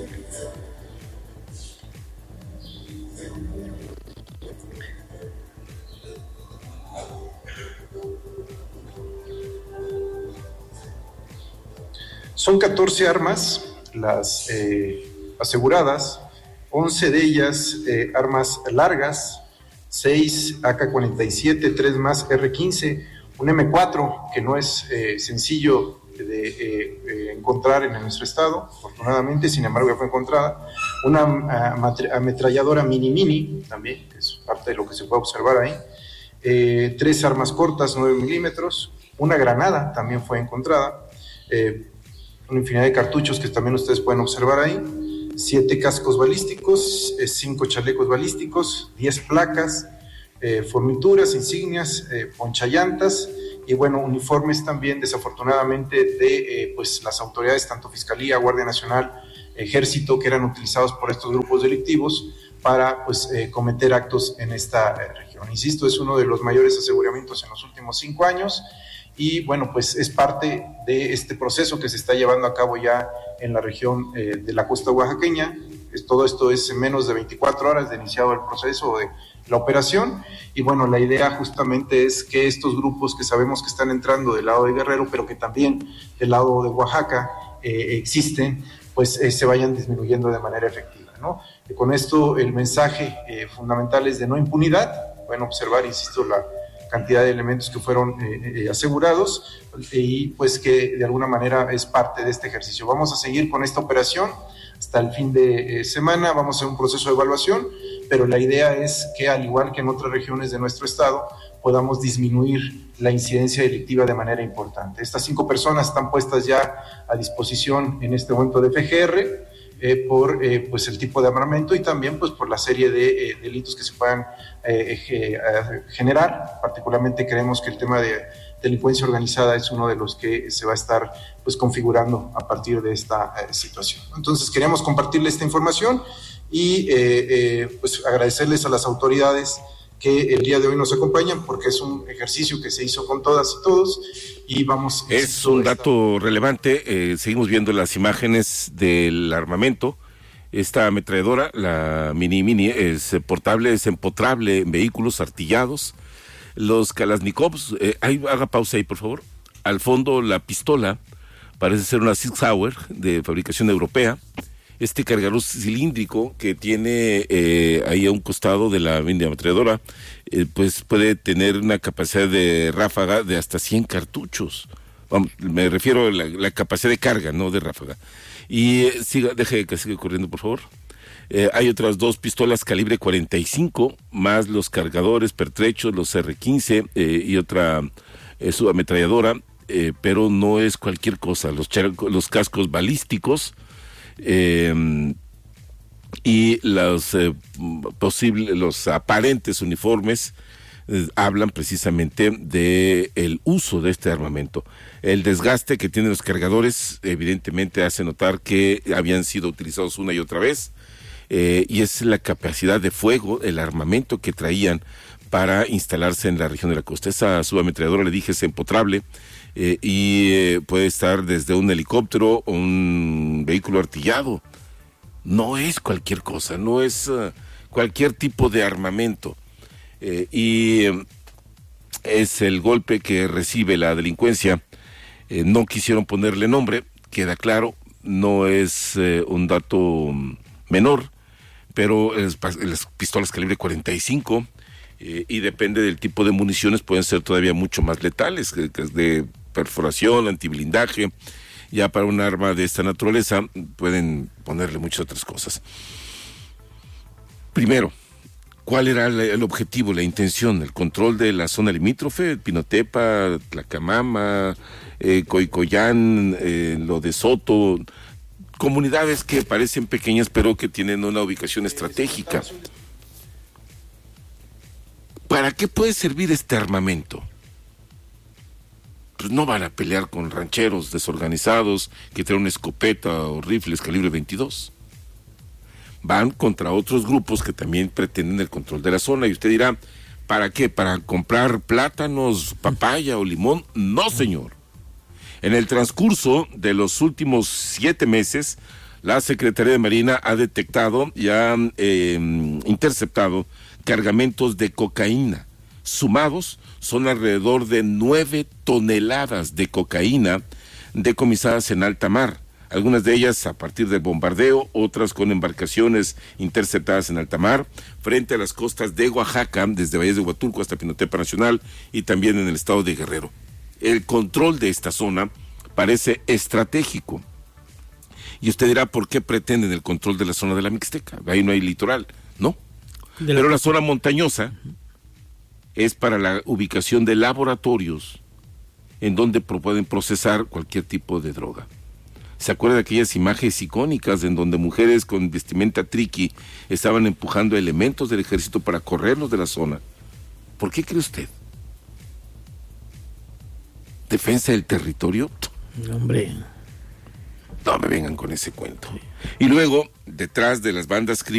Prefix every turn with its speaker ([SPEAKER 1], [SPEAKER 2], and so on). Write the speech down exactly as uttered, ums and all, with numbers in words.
[SPEAKER 1] Son catorce armas las eh, aseguradas, once de ellas eh, armas largas, seis A K cuarenta y siete, tres más R quince, un M cuatro que no es eh, sencillo de eh, eh, encontrar en nuestro estado, afortunadamente, sin embargo ya fue encontrada, una uh, ametralladora mini-mini, también, que es parte de lo que se puede observar ahí, eh, tres armas cortas, nueve milímetros, una granada también fue encontrada, eh, una infinidad de cartuchos que también ustedes pueden observar ahí, siete cascos balísticos, eh, cinco chalecos balísticos, diez placas, eh, fornituras, insignias, eh, ponchallantas y bueno, uniformes también desafortunadamente de eh, pues las autoridades, tanto Fiscalía, Guardia Nacional, Ejército, que eran utilizados por estos grupos delictivos para pues eh, cometer actos en esta eh, región. Insisto, es uno de los mayores aseguramientos en los últimos cinco años. Y bueno, pues es parte de este proceso que se está llevando a cabo ya en la región eh, de la costa oaxaqueña. Es, todo esto es en menos de veinticuatro horas de iniciado el proceso de la operación. Y bueno, la idea justamente es que estos grupos que sabemos que están entrando del lado de Guerrero, pero que también del lado de Oaxaca eh, existen, pues eh, se vayan disminuyendo de manera efectiva, ¿no? Y con esto el mensaje eh, fundamental es de no impunidad. Pueden observar, insisto, la cantidad de elementos que fueron eh, eh, asegurados y pues que de alguna manera es parte de este ejercicio. Vamos a seguir con esta operación hasta el fin de eh, semana, vamos a hacer un proceso de evaluación, pero la idea es que al igual que en otras regiones de nuestro estado podamos disminuir la incidencia delictiva de manera importante. Estas cinco personas están puestas ya a disposición en este momento de F G R Eh, por eh, pues el tipo de armamento y también pues por la serie de eh, delitos que se puedan eh, eh, generar. Particularmente creemos que el tema de delincuencia organizada es uno de los que se va a estar pues configurando a partir de esta eh, situación. Entonces queríamos compartirles esta información y eh, eh, pues agradecerles a las autoridades que el día de hoy nos acompañan, porque es un ejercicio que se hizo con todas y todos, y vamos...
[SPEAKER 2] Es un dato relevante, eh, seguimos viendo las imágenes del armamento. Esta ametralladora, la Mini Mini, es portable, es empotrable en vehículos artillados. Los Kalashnikovs, eh, ahí, haga pausa ahí, por favor. Al fondo, la pistola parece ser una Sig Sauer de fabricación europea. Este cargador cilíndrico que tiene eh, ahí a un costado de la mini ametralladora, eh, pues puede tener una capacidad de ráfaga de hasta cien cartuchos. Vamos, me refiero a la, la capacidad de carga, no de ráfaga. Y eh, siga, deje que siga corriendo, por favor. Eh, hay otras dos pistolas calibre cuarenta y cinco, más los cargadores pertrechos, los R quince eh, y otra eh, subametralladora, eh, pero no es cualquier cosa. Los, los cascos balísticos, Eh, y los eh, posibles, los aparentes uniformes eh, hablan precisamente de el uso de este armamento. El desgaste que tienen los cargadores evidentemente hace notar que habían sido utilizados una y otra vez, eh, y es la capacidad de fuego, el armamento que traían para instalarse en la región de la costa. Esa subametralladora, le dije, es empotrable. Eh, y eh, puede estar desde un helicóptero o un vehículo artillado. No es cualquier cosa, no es uh, cualquier tipo de armamento. Eh, y eh, es el golpe que recibe la delincuencia. Eh, no quisieron ponerle nombre, queda claro, no es eh, un dato menor, pero es, las pistolas calibre cuarenta y cinco, eh, y depende del tipo de municiones, pueden ser todavía mucho más letales, que, que es de perforación, antiblindaje. Ya para un arma de esta naturaleza pueden ponerle muchas otras cosas. Primero, ¿cuál era el objetivo, la intención? El control de la zona limítrofe, Pinotepa, Tlacamama, eh, Coicoyán, eh, lo de Soto, comunidades que parecen pequeñas pero que tienen una ubicación estratégica. ¿Para qué puede servir este armamento? Pues no van a pelear con rancheros desorganizados que traen una escopeta o rifles calibre veintidós. Van contra otros grupos que también pretenden el control de la zona. Y usted dirá, ¿para qué? ¿Para comprar plátanos, papaya o limón? No, señor. En el transcurso de los últimos siete meses, La Secretaría de Marina ha detectado y ha eh, interceptado cargamentos de cocaína. Sumados, son alrededor de nueve toneladas de cocaína decomisadas en alta mar. Algunas de ellas a partir del bombardeo, otras con embarcaciones interceptadas en alta mar, frente a las costas de Oaxaca, desde Valles de Huatulco hasta Pinotepa Nacional y también en el estado de Guerrero. El control de esta zona parece estratégico. Y usted dirá, ¿por qué pretenden el control de la zona de la Mixteca? Ahí no hay litoral, ¿no? La... Pero la zona montañosa es para la ubicación de laboratorios en donde pueden procesar cualquier tipo de droga. ¿Se acuerda de aquellas imágenes icónicas en donde mujeres con vestimenta triqui estaban empujando elementos del ejército para correrlos de la zona? ¿Por qué cree usted? ¿Defensa del territorio?
[SPEAKER 3] Hombre...
[SPEAKER 2] No me vengan con ese cuento. Y luego, detrás de las bandas criminales,